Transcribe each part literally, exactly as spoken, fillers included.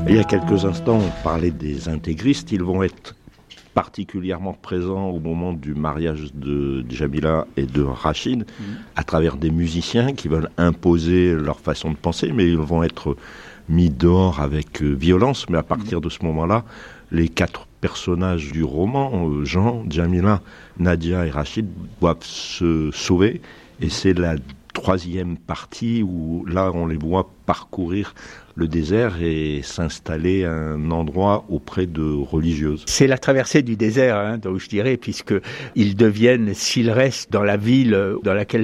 Il y a quelques instants, on parlait des intégristes. Ils vont être particulièrement présents au moment du mariage de Djamila et de Rachid, mmh. à travers des musiciens qui veulent imposer leur façon de penser, mais ils vont être mis dehors avec violence. Mais à partir de ce moment-là, les quatre personnages du roman, Jean, Djamila, Nadia et Rachid, doivent se sauver. Et c'est la troisième partie où là, on les voit parcourir le désert et s'installer à un endroit auprès de religieuses. C'est la traversée du désert, hein, donc je dirais, puisqu'ils deviennent, s'ils restent dans la ville dans laquelle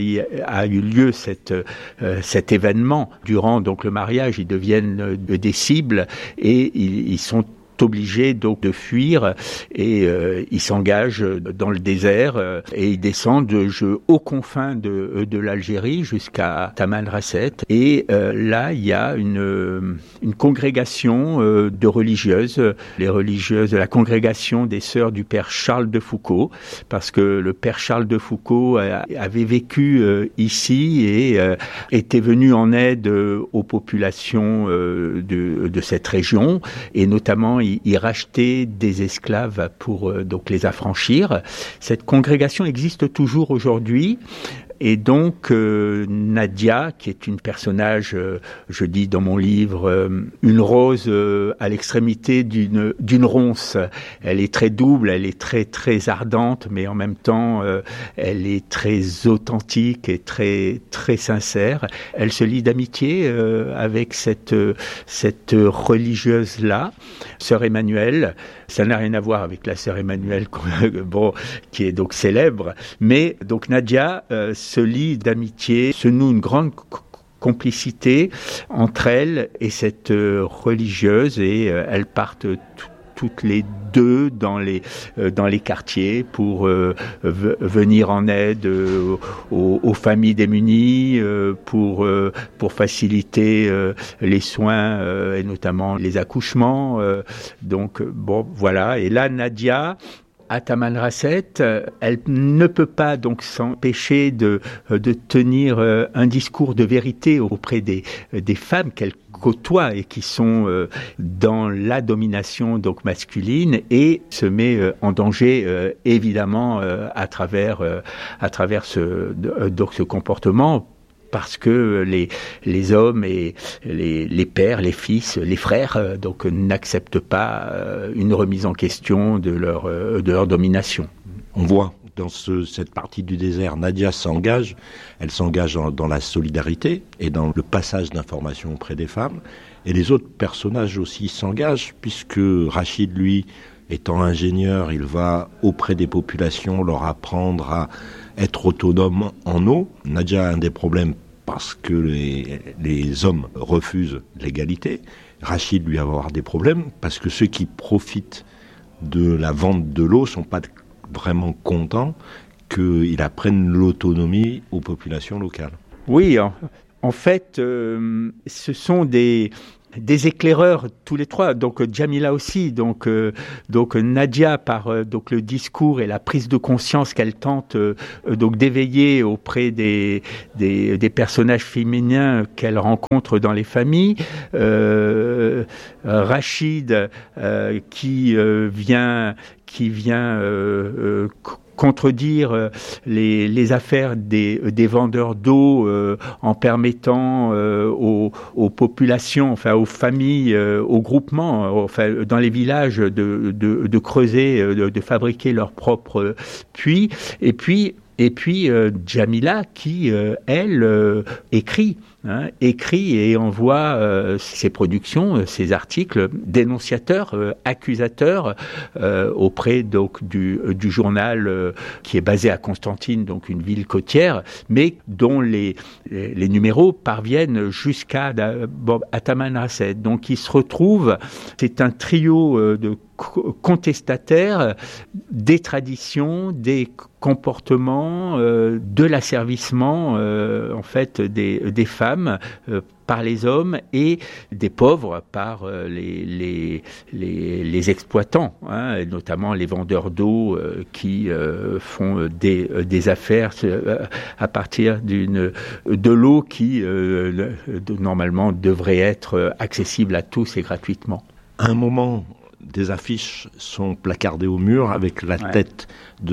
a eu lieu cette, euh, cet événement, durant donc le mariage, ils deviennent des cibles et ils, ils sont obligés donc de fuir et euh, ils s'engagent dans le désert euh, et ils descendent je, aux confins de, de l'Algérie jusqu'à Tamanrasset et euh, là il y a une, une congrégation euh, de religieuses, les religieuses de la congrégation des sœurs du père Charles de Foucauld, parce que le père Charles de Foucauld a, avait vécu euh, ici et euh, était venu en aide euh, aux populations euh, de, de cette région et notamment il Il rachetait des esclaves pour euh, donc les affranchir. Cette congrégation existe toujours aujourd'hui. Et donc euh, Nadia, qui est une personnage, euh, je dis dans mon livre, euh, une rose euh, à l'extrémité d'une d'une ronce. Elle est très double, elle est très très ardente, mais en même temps, euh, elle est très authentique et très très sincère. Elle se lie d'amitié euh, avec cette cette religieuse là, sœur Emmanuelle. Ça n'a rien à voir avec la sœur Emmanuelle, bon, qui est donc célèbre, mais donc Nadia euh, se lie d'amitié, se noue une grande complicité entre elle et cette euh, religieuse et euh, elles partent t- toutes les deux dans les euh, dans les quartiers pour euh, v- venir en aide euh, aux, aux familles démunies, euh, pour euh, pour faciliter euh, les soins euh, et notamment les accouchements. Euh, donc bon voilà. Et là Nadia, à Tamanrasset, elle ne peut pas donc s'empêcher de, de tenir un discours de vérité auprès des, des femmes qu'elle côtoie et qui sont euh, dans la domination donc masculine et se met euh, en danger euh, évidemment euh, à travers euh, à travers ce euh, donc ce comportement. Parce que les les hommes et les les pères, les fils, les frères euh, donc n'acceptent pas euh, une remise en question de leur euh, de leur domination. On voit dans ce, cette partie du désert, Nadia s'engage, elle s'engage dans, dans la solidarité et dans le passage d'informations auprès des femmes. Et les autres personnages aussi s'engagent, puisque Rachid, lui, étant ingénieur, il va auprès des populations leur apprendre à être autonome en eau. Nadia a un des problèmes parce que les, les hommes refusent l'égalité. Rachid, lui, va avoir des problèmes parce que ceux qui profitent de la vente de l'eau sont pas vraiment contents qu'il apprenne l'autonomie aux populations locales. Oui, en, en fait, euh, ce sont des... des éclaireurs tous les trois, donc Djamila aussi, donc euh, donc Nadia par euh, donc le discours et la prise de conscience qu'elle tente euh, donc d'éveiller auprès des des, des personnages féminins qu'elle rencontre dans les familles, euh, Rachid euh, qui euh, vient qui vient euh, euh, contredire les, les affaires des, des vendeurs d'eau euh, en permettant euh, aux, aux populations, enfin aux familles, euh, aux groupements, enfin dans les villages de, de, de creuser, de, de fabriquer leurs propres puits. Et puis Et puis euh, Djamila qui, euh, elle, euh, écrit, hein, écrit et envoie euh, ses productions, euh, ses articles dénonciateurs, euh, accusateurs euh, auprès donc du, euh, du journal euh, qui est basé à Constantine, donc une ville côtière, mais dont les, les, les numéros parviennent jusqu'à bon, à Tamanrasset. Donc il se retrouve, c'est un trio euh, de contestataires des traditions, des comportements, euh, de l'asservissement euh, en fait des, des femmes euh, par les hommes et des pauvres par euh, les, les, les, les exploitants, hein, et notamment les vendeurs d'eau euh, qui euh, font des, des affaires euh, à partir d'une, de l'eau qui euh, de, normalement devrait être accessible à tous et gratuitement. À un moment, des affiches sont placardées au mur avec la ouais. tête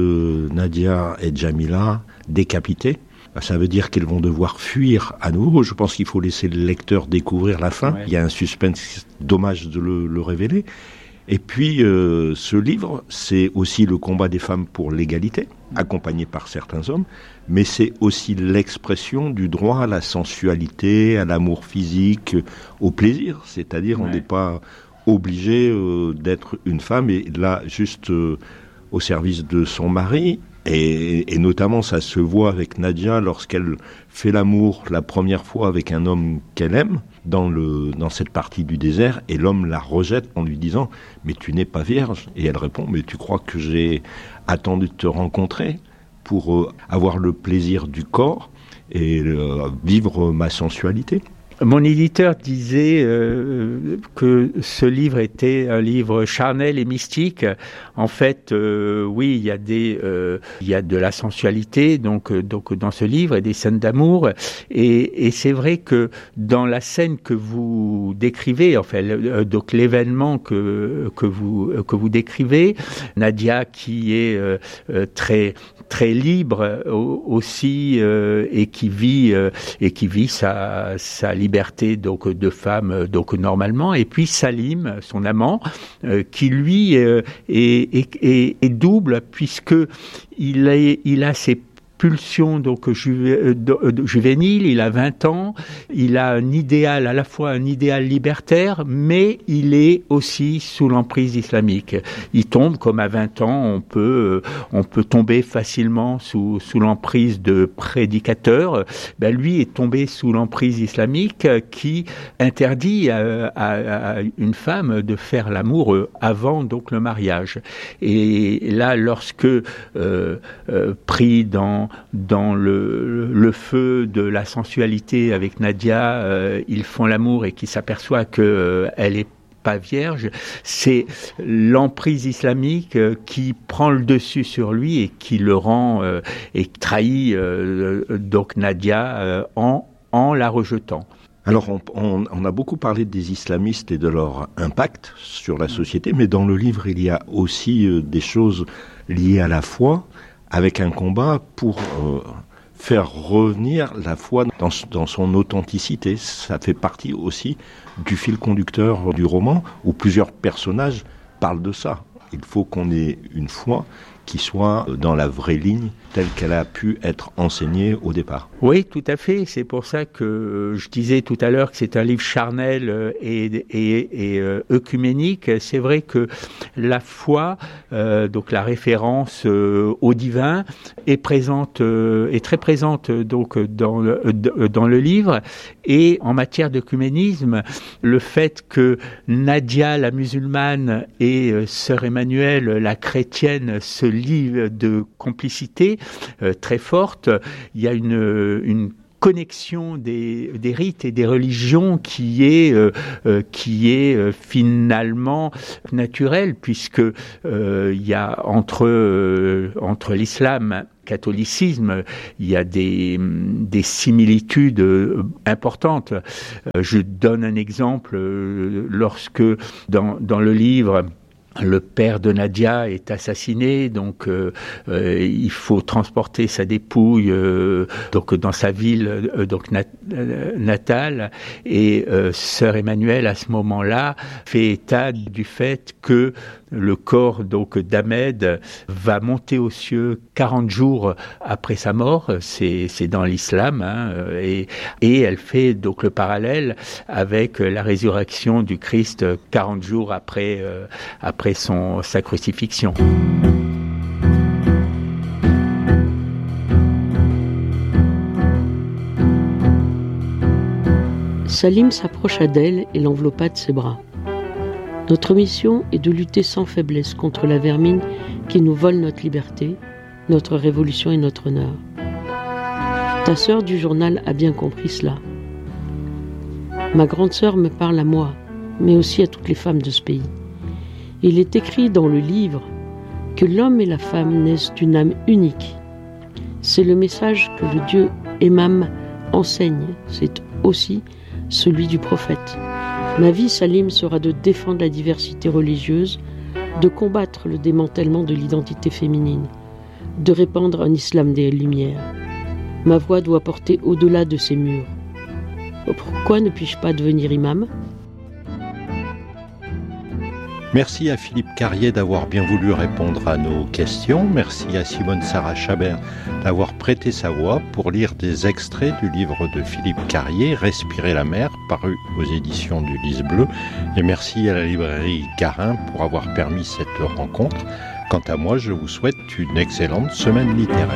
de Nadia et Djamila décapitées. Ça veut dire qu'elles vont devoir fuir à nouveau. Je pense qu'il faut laisser le lecteur découvrir la fin. Ouais. Il y a un suspense, dommage de le, le révéler. Et puis, euh, ce livre, c'est aussi le combat des femmes pour l'égalité, accompagné par certains hommes, mais c'est aussi l'expression du droit à la sensualité, à l'amour physique, au plaisir. C'est-à-dire, ouais. on n'est pas obligé euh, d'être une femme, et là, juste euh, au service de son mari. Et, et notamment, ça se voit avec Nadia lorsqu'elle fait l'amour la première fois avec un homme qu'elle aime dans, le, dans cette partie du désert, et l'homme la rejette en lui disant « Mais tu n'es pas vierge ?» Et elle répond « Mais tu crois que j'ai attendu de te rencontrer pour euh, avoir le plaisir du corps et euh, vivre ma sensualité ?» Mon éditeur disait euh, que ce livre était un livre charnel et mystique. En fait, euh, oui, il y a des, euh, il y a de la sensualité, donc, donc dans ce livre, et des scènes d'amour. Et, et c'est vrai que dans la scène que vous décrivez, enfin, le, donc l'événement que que vous que vous décrivez, Nadia qui est euh, très très libre aussi euh, et qui vit euh, et qui vit sa sa liberté donc de femme donc normalement, et puis Salim, son amant, euh, qui lui euh, est, est, est, est double, puisque il a il a ses pulsion donc juvé, euh, juvénile, il a vingt ans, il a un idéal, à la fois un idéal libertaire, mais il est aussi sous l'emprise islamique. Il tombe, comme à vingt ans, on peut, euh, on peut tomber facilement sous, sous l'emprise de prédicateurs. Ben, lui est tombé sous l'emprise islamique qui interdit à, à, à une femme de faire l'amour avant donc le mariage. Et là, lorsque euh, euh, pris dans dans le, le feu de la sensualité avec Nadia, euh, ils font l'amour et qu'il s'aperçoit qu'elle euh, est pas vierge, c'est l'emprise islamique euh, qui prend le dessus sur lui et qui le rend euh, et trahit euh, donc Nadia euh, en, en la rejetant. Alors, on, on, on a beaucoup parlé des islamistes et de leur impact sur la société, mais dans le livre, il y a aussi euh, des choses liées à la foi, avec un combat pour euh, faire revenir la foi dans, dans son authenticité. Ça fait partie aussi du fil conducteur du roman, où plusieurs personnages parlent de ça. Il faut qu'on ait une foi qui soit dans la vraie ligne telle qu'elle a pu être enseignée au départ. Oui, tout à fait. C'est pour ça que je disais tout à l'heure que c'est un livre charnel et, et, et euh, œcuménique. C'est vrai que la foi, euh, donc la référence euh, au divin, est présente, euh, est très présente donc dans le, dans le livre. Et en matière d'œcuménisme, le fait que Nadia, la musulmane, et euh, sœur Emmanuelle, la chrétienne, se lient de complicité euh, très forte, il y a une, une connexion des, des rites et des religions qui est euh, euh, qui est euh, finalement naturelle, puisque euh, il y a entre euh, entre l'islam, catholicisme, il y a des des similitudes importantes. Euh, je donne un exemple, euh, lorsque dans dans le livre le père de Nadia est assassiné, donc euh, euh, il faut transporter sa dépouille euh, donc dans sa ville euh, donc nat- euh, natale, et euh, sœur Emmanuelle à ce moment-là fait état du fait que le corps donc d'Ahmed va monter aux cieux quarante jours après sa mort. C'est c'est dans l'islam, hein, et et elle fait donc le parallèle avec la résurrection du Christ quarante jours après euh, après son sa crucifixion. Salim s'approcha d'elle et l'enveloppa de ses bras. Notre mission est de lutter sans faiblesse contre la vermine qui nous vole notre liberté, notre révolution et notre honneur. Ta sœur du journal a bien compris cela. Ma grande sœur me parle à moi, mais aussi à toutes les femmes de ce pays. Il est écrit dans le livre que l'homme et la femme naissent d'une âme unique. C'est le message que le Dieu Imam enseigne, c'est aussi celui du prophète. Ma vie, Salim, sera de défendre la diversité religieuse, de combattre le démantèlement de l'identité féminine, de répandre un islam des lumières. Ma voix doit porter au-delà de ces murs. Pourquoi ne puis-je pas devenir imam ? Merci à Philippe Carrier d'avoir bien voulu répondre à nos questions. Merci à Simone Sarah Chabert d'avoir prêté sa voix pour lire des extraits du livre de Philippe Carrier, Respirer la mer, paru aux éditions du Lys Bleu. Et merci à la librairie Garin pour avoir permis cette rencontre. Quant à moi, je vous souhaite une excellente semaine littéraire.